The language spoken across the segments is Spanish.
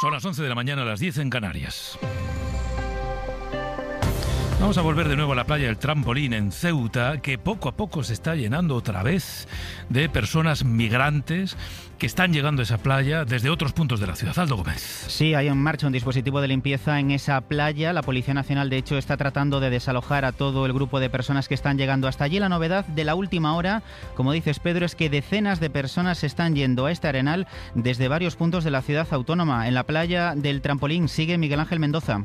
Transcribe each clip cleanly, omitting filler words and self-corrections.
Son las 11 de la mañana, las 10 en Canarias. Vamos a volver de nuevo a la playa del Trampolín en Ceuta, que poco a poco se está llenando otra vez de personas migrantes que están llegando a esa playa desde otros puntos de la ciudad. Aldo Gómez. Sí, hay en marcha un dispositivo de limpieza en esa playa. La Policía Nacional, de hecho, está tratando de desalojar a todo el grupo de personas que están llegando hasta allí. La novedad de la última hora, como dices, Pedro, es que decenas de personas se están yendo a este arenal desde varios puntos de la ciudad autónoma. En la playa del Trampolín sigue Miguel Ángel Mendoza.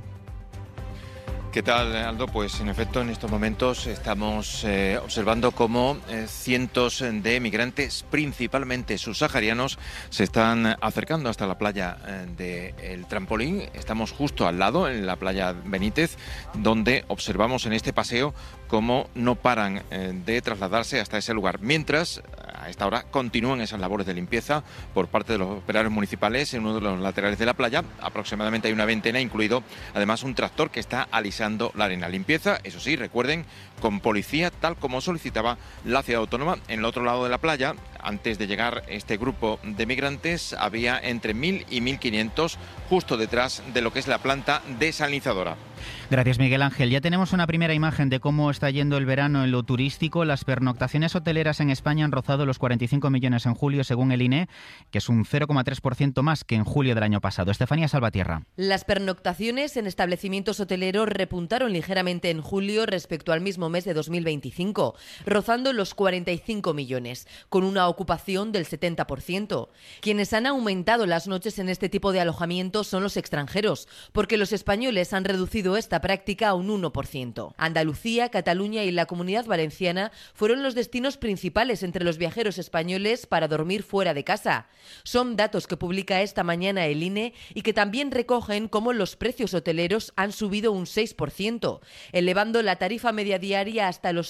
¿Qué tal, Aldo? Pues en efecto, en estos momentos estamos observando cómo cientos de migrantes, principalmente subsaharianos, se están acercando hasta la playa del Trampolín. Estamos justo al lado, en la playa Benítez, donde observamos en este paseo cómo no paran de trasladarse hasta ese lugar. Mientras, a esta hora, continúan esas labores de limpieza por parte de los operarios municipales en uno de los laterales de la playa. Aproximadamente hay una veintena, incluido además un tractor que está alisando la arena. Limpieza, eso sí, recuerden, con policía, tal como solicitaba la ciudad autónoma. En el otro lado de la playa, antes de llegar este grupo de migrantes, había entre 1.000 y 1.500 justo detrás de lo que es la planta desalinizadora. Gracias, Miguel Ángel. Ya tenemos una primera imagen de cómo está yendo el verano en lo turístico. Las pernoctaciones hoteleras en España han rozado los 45 millones en julio, según el INE, que es un 0,3% más que en julio del año pasado. Estefanía Salvatierra. Las pernoctaciones en establecimientos hoteleros repuntaron ligeramente en julio respecto al mismo mes de 2025, rozando los 45 millones, con una ocupación del 70%. Quienes han aumentado las noches en este tipo de alojamientos son los extranjeros, porque los españoles han reducido esta práctica a un 1%. Andalucía, Cataluña y la Comunidad Valenciana fueron los destinos principales entre los viajeros españoles para dormir fuera de casa. Son datos que publica esta mañana el INE y que también recogen cómo los precios hoteleros han subido un 6%, elevando la tarifa media diaria hasta los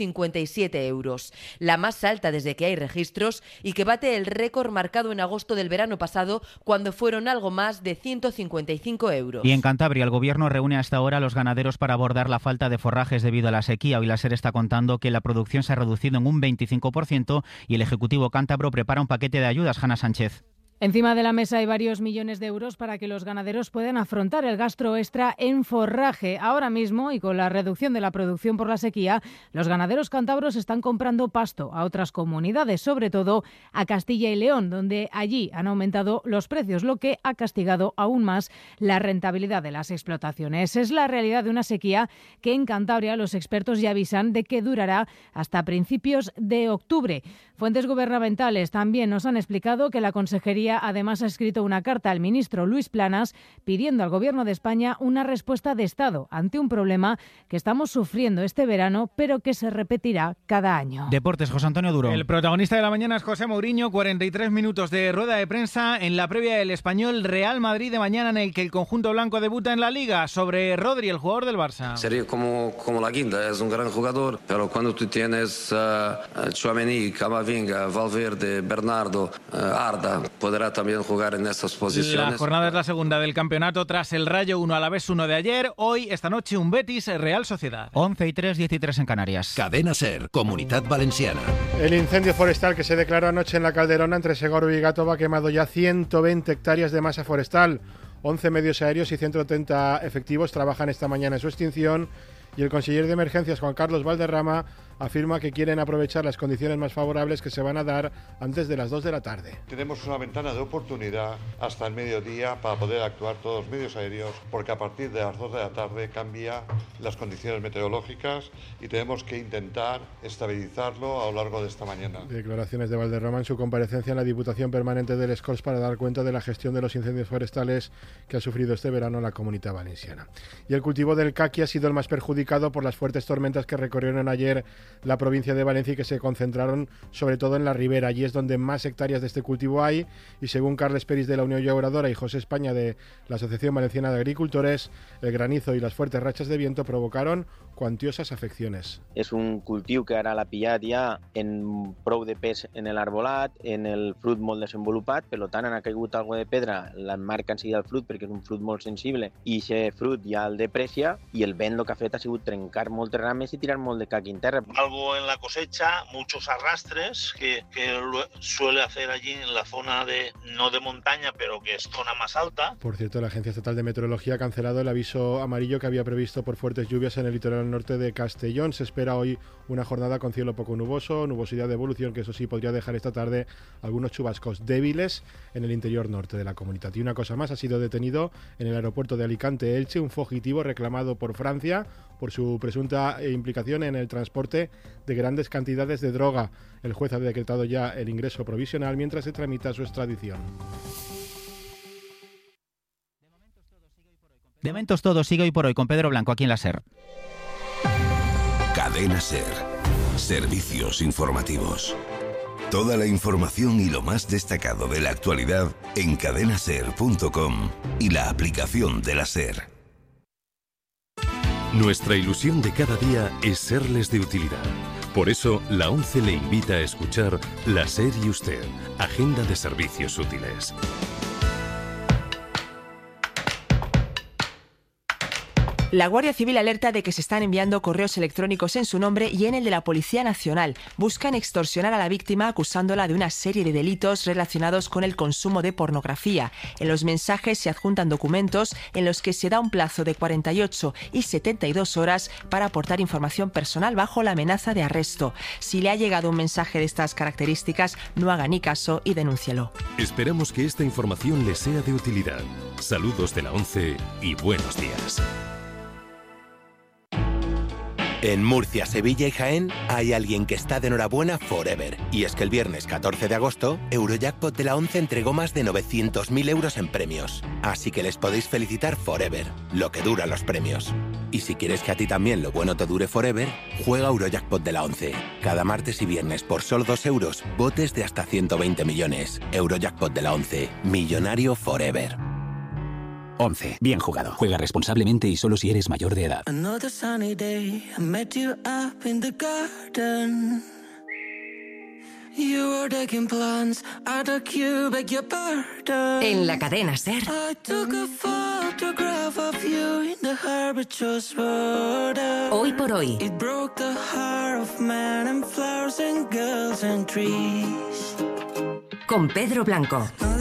157 euros, la más alta desde que hay registros y que bate el récord marcado en agosto del verano pasado, cuando fueron algo más de 155 euros. Y en Cantabria, el gobierno reúne hasta ahora a los ganaderos para abordar la falta de forrajes debido a la sequía. Hoy la SER está contando que la producción se ha reducido en un 25% y el Ejecutivo cántabro prepara un paquete de ayudas. Hanna Sánchez. Encima de la mesa hay varios millones de euros para que los ganaderos puedan afrontar el gasto extra en forraje. Ahora mismo, y con la reducción de la producción por la sequía, los ganaderos cántabros están comprando pasto a otras comunidades, sobre todo a Castilla y León, donde allí han aumentado los precios, lo que ha castigado aún más la rentabilidad de las explotaciones. Es la realidad de una sequía que en Cantabria los expertos ya avisan de que durará hasta principios de octubre. Fuentes gubernamentales también nos han explicado que la Consejería además ha escrito una carta al ministro Luis Planas pidiendo al Gobierno de España una respuesta de Estado ante un problema que estamos sufriendo este verano, pero que se repetirá cada año. Deportes, José Antonio Duro. El protagonista de la mañana es José Mourinho, 43 minutos de rueda de prensa en la previa del Español Real Madrid de mañana, en el que el conjunto blanco debuta en la Liga, sobre Rodri, el jugador del Barça. Sería como la quinta, es un gran jugador, pero cuando tú tienes Tchouaméni, Camavinga, Valverde, Bernardo, Arda, podrá también jugar en estas posiciones. La jornada es la segunda del campeonato tras el Rayo 1 Alavés 1 de ayer. Hoy, esta noche, un Betis Real Sociedad. 11:03, 10:03 en Canarias. Cadena SER, Comunidad Valenciana. El incendio forestal que se declaró anoche en la Calderona entre Segorbe y Gàtova ha quemado ya 120 hectáreas de masa forestal. 11 medios aéreos y 130 efectivos trabajan esta mañana en su extinción. Y el conseller de Emergencias, Juan Carlos Valderrama, afirma que quieren aprovechar las condiciones más favorables que se van a dar antes de las 2 de la tarde. Tenemos una ventana de oportunidad hasta el mediodía para poder actuar todos los medios aéreos, porque a partir de las 2 de la tarde cambia las condiciones meteorológicas y tenemos que intentar estabilizarlo a lo largo de esta mañana. Declaraciones de Valderrama en su comparecencia en la Diputación Permanente del Escorts para dar cuenta de la gestión de los incendios forestales que ha sufrido este verano la Comunidad Valenciana. Y el cultivo del caqui ha sido el más perjudicado por las fuertes tormentas que recorrieron ayer la provincia de Valencia y que se concentraron sobre todo en la ribera. Allí es donde más hectáreas de este cultivo hay, y según Carles Peris de la Unión Llauradora y José España de la Asociación Valenciana de Agricultores, el granizo y las fuertes rachas de viento provocaron cuantiosas afecciones. És un cultiu que ara l'ha pillat ja en prou de pes en l'arbolat, en el fruit molt desenvolupat, per tant han caigut algo de pedra, l'emmarca enseguida el fruit perquè és un fruit molt sensible i aquest fruit ja el deprecia, i el vent el que ha fet ha sigut trencar moltes rames i tirar molt de caqui en terra. algo en la cosecha, muchos arrastres que suele hacer allí en la zona no de montaña, pero que es zona más alta. Por cierto, la Agencia Estatal de Meteorología ha cancelado el aviso amarillo que había previsto por fuertes lluvias en el litoral norte de Castellón. Se espera hoy una jornada con cielo poco nuboso, nubosidad de evolución, que eso sí podría dejar esta tarde algunos chubascos débiles en el interior norte de la comunidad. Y una cosa más, ha sido detenido en el aeropuerto de Alicante-Elche un fugitivo reclamado por Francia por su presunta implicación en el transporte de grandes cantidades de droga. El juez ha decretado ya el ingreso provisional mientras se tramita su extradición. De momento es todo, sigue hoy por hoy con Pedro Blanco aquí en la SER. Cadena SER. Servicios informativos. Toda la información y lo más destacado de la actualidad en cadenaser.com y la aplicación de la SER. Nuestra ilusión de cada día es serles de utilidad. Por eso, la ONCE le invita a escuchar La SER y Usted, Agenda de Servicios Útiles. La Guardia Civil alerta de que se están enviando correos electrónicos en su nombre y en el de la Policía Nacional. Buscan extorsionar a la víctima acusándola de una serie de delitos relacionados con el consumo de pornografía. En los mensajes se adjuntan documentos en los que se da un plazo de 48 y 72 horas para aportar información personal bajo la amenaza de arresto. Si le ha llegado un mensaje de estas características, no haga ni caso y denúncielo. Esperamos que esta información le sea de utilidad. Saludos de la ONCE y buenos días. En Murcia, Sevilla y Jaén hay alguien que está de enhorabuena forever. Y es que el viernes 14 de agosto, Eurojackpot de la ONCE entregó más de 900.000 euros en premios. Así que les podéis felicitar forever, lo que duran los premios. Y si quieres que a ti también lo bueno te dure forever, juega Eurojackpot de la ONCE. Cada martes y viernes por solo 2 euros, botes de hasta 120 millones. Eurojackpot de la ONCE, millonario forever. 11. Bien jugado. Juega responsablemente y solo si eres mayor de edad. Another sunny day, I met you up in the garden. You were taking plans at a cube, beg your pardon. En la cadena SER. I took a photograph of you in the arbitrage border. Hoy por hoy. It broke the heart of men and flowers and girls and trees. Con Pedro Blanco.